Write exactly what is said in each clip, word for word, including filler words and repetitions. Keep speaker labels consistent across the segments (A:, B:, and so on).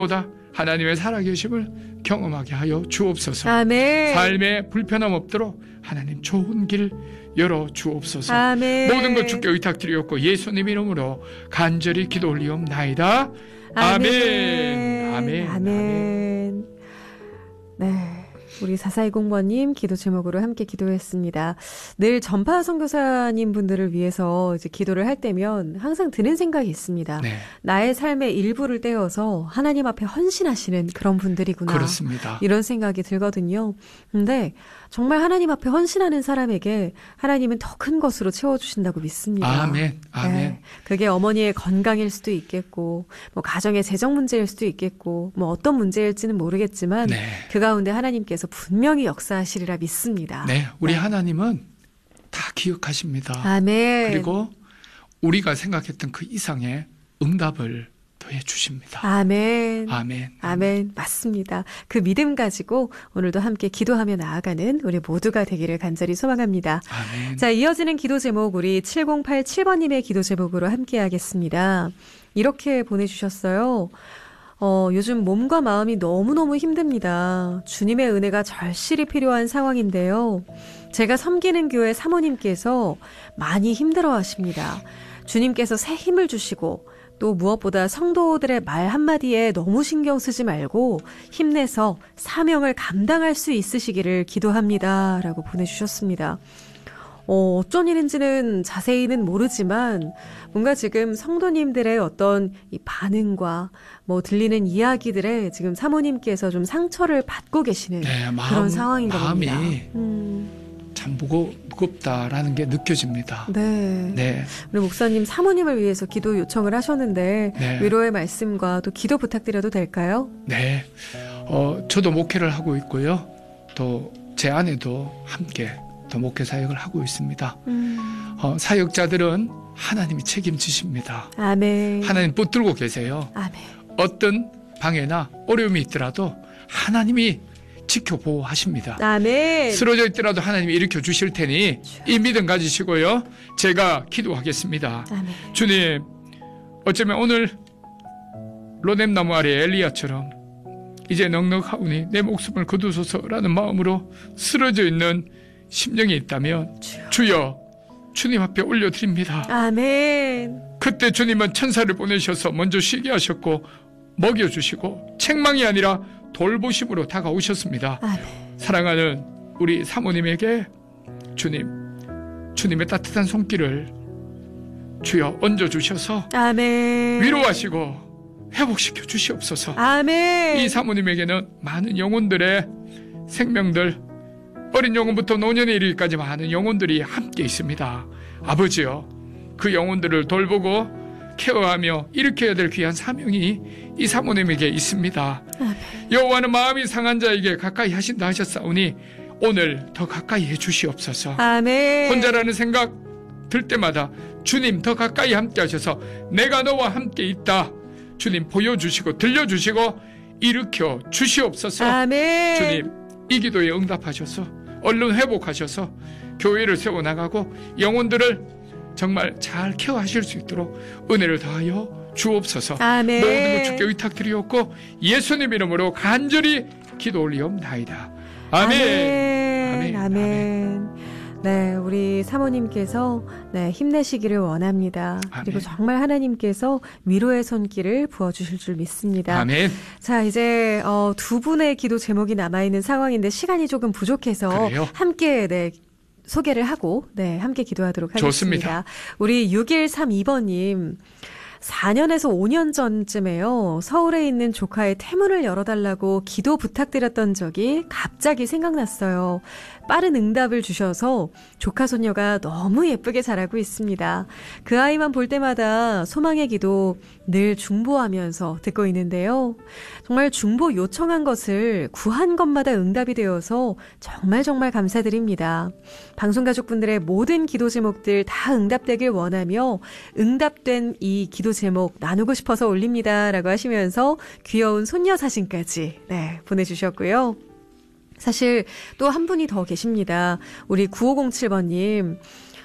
A: 보다 하나님의 살아계심을 경험하게 하여 주옵소서.
B: 아멘.
A: 삶에 불편함 없도록 하나님 좋은 길 열어 주옵소서.
B: 아멘.
A: 모든 것 주께 의탁드리옵고 예수님 이름으로 간절히 기도 올리옵나이다.
B: 아멘.
A: 아멘. 아멘.
B: 아멘. 네. 우리 사사이공 번님 기도 제목으로 함께 기도했습니다. 늘 전파 선교사님 분들을 위해서 이제 기도를 할 때면 항상 드는 생각이 있습니다.
A: 네.
B: 나의 삶의 일부를 떼어서 하나님 앞에 헌신하시는 그런 분들이구나.
A: 그렇습니다.
B: 이런 생각이 들거든요. 근데 정말 하나님 앞에 헌신하는 사람에게 하나님은 더 큰 것으로 채워주신다고 믿습니다.
A: 아멘. 아멘.
B: 네. 그게 어머니의 건강일 수도 있겠고, 뭐 가정의 재정 문제일 수도 있겠고, 뭐 어떤 문제일지는 모르겠지만
A: 네.
B: 그 가운데 하나님께서 분명히 역사하시리라 믿습니다.
A: 네, 우리
B: 네.
A: 하나님은 다 기억하십니다.
B: 아멘.
A: 그리고 우리가 생각했던 그 이상의 응답을 더해 주십니다.
B: 아멘.
A: 아멘.
B: 아멘. 맞습니다. 그 믿음 가지고 오늘도 함께 기도하며 나아가는 우리 모두가 되기를 간절히 소망합니다.
A: 아멘.
B: 자, 이어지는 기도 제목 우리 칠공팔칠 번님의 기도 제목으로 함께 하겠습니다. 이렇게 보내주셨어요. 어, 요즘 몸과 마음이 너무너무 힘듭니다. 주님의 은혜가 절실히 필요한 상황인데요. 제가 섬기는 교회 사모님께서 많이 힘들어 하십니다. 주님께서 새 힘을 주시고 또 무엇보다 성도들의 말 한마디에 너무 신경 쓰지 말고 힘내서 사명을 감당할 수 있으시기를 기도합니다. 라고 보내주셨습니다. 어, 어쩐 일인지는 자세히는 모르지만 뭔가 지금 성도님들의 어떤 이 반응과 뭐 들리는 이야기들에 지금 사모님께서 좀 상처를 받고 계시는
A: 네, 마음,
B: 그런 상황인 것
A: 마음이
B: 같습니다. 음.
A: 참 무거, 무겁다라는 게 느껴집니다.
B: 네.
A: 네.
B: 우리 목사님 사모님을 위해서 기도 요청을 하셨는데
A: 네.
B: 위로의 말씀과 또 기도 부탁드려도 될까요?
A: 네. 어, 저도 목회를 하고 있고요. 또 제 아내도 함께 또 목회 사역을 하고 있습니다.
B: 음.
A: 어, 사역자들은 하나님이 책임지십니다.
B: 아멘.
A: 하나님 붙들고 계세요.
B: 아멘.
A: 어떤 방해나 어려움이 있더라도 하나님이 지켜보호하십니다.
B: 아멘.
A: 쓰러져 있더라도 하나님이 일으켜 주실 테니 이 믿음 가지시고요. 제가 기도하겠습니다.
B: 아멘.
A: 주님, 어쩌면 오늘 로뎀나무 아래 엘리야처럼 이제 넉넉하오니 내 목숨을 거두소서라는 마음으로 쓰러져 있는 심령이 있다면
B: 주여.
A: 주여, 주님 앞에 올려드립니다.
B: 아멘.
A: 그때 주님은 천사를 보내셔서 먼저 쉬게 하셨고 먹여주시고 책망이 아니라 돌보심으로 다가오셨습니다.
B: 아멘.
A: 사랑하는 우리 사모님에게 주님, 주님의 따뜻한 손길을 주여 얹어주셔서
B: 아멘.
A: 위로하시고 회복시켜 주시옵소서.
B: 아멘.
A: 이 사모님에게는 많은 영혼들의 생명들, 어린 영혼부터 노년에 이르기까지 많은 영혼들이 함께 있습니다. 아버지여, 그 영혼들을 돌보고 케어하며 일으켜야 될 귀한 사명이 이 사모님에게 있습니다.
B: 아멘.
A: 여호와는 마음이 상한 자에게 가까이 하신다 하셨사오니 오늘 더 가까이 해 주시옵소서.
B: 아멘.
A: 혼자라는 생각 들 때마다 주님 더 가까이 함께 하셔서 내가 너와 함께 있다, 주님 보여주시고 들려주시고 일으켜 주시옵소서.
B: 아멘.
A: 주님, 이 기도에 응답하셔서 얼른 회복하셔서 교회를 세워나가고 영혼들을 정말 잘 케어하실 수 있도록 은혜를 더하여 주옵소서.
B: 아멘.
A: 모든 것 주께 의탁드리옵고 예수님 이름으로 간절히 기도 올리옵나이다. 아멘.
B: 아멘.
A: 아멘.
B: 아멘. 네, 우리 사모님께서 네, 힘내시기를 원합니다.
A: 아멘.
B: 그리고 정말 하나님께서 위로의 손길을 부어주실 줄 믿습니다.
A: 아멘.
B: 자, 이제 어, 두 분의 기도 제목이 남아있는 상황인데 시간이 조금 부족해서
A: 그래요?
B: 함께 네, 소개를 하고 네, 함께 기도하도록 하겠습니다.
A: 좋습니다.
B: 우리 육일삼이 번님. 사 년에서 오 년 전쯤에요. 서울에 있는 조카의 태문을 열어달라고 기도 부탁드렸던 적이 갑자기 생각났어요. 빠른 응답을 주셔서 조카 손녀가 너무 예쁘게 자라고 있습니다. 그 아이만 볼 때마다 소망의 기도 늘 중보하면서 듣고 있는데요. 정말 중보 요청한 것을 구한 것마다 응답이 되어서 정말 정말 감사드립니다. 방송 가족분들의 모든 기도 제목들 다 응답되길 원하며 응답된 이 기도 제목 나누고 싶어서 올립니다. 라고 하시면서 귀여운 손녀 사진까지 네, 보내주셨고요. 사실 또 한 분이 더 계십니다. 우리 구오공칠 번님.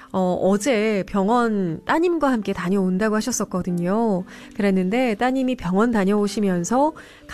B: 어, 어제 병원 따님과 함께 다녀온다고 하셨었거든요. 그랬는데 따님이 병원 다녀오시면서